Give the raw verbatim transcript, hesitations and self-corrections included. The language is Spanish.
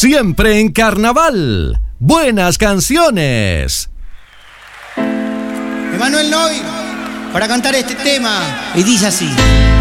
Siempre en carnaval. Buenas canciones. Emanuel Noy, para cantar este tema, y dice así.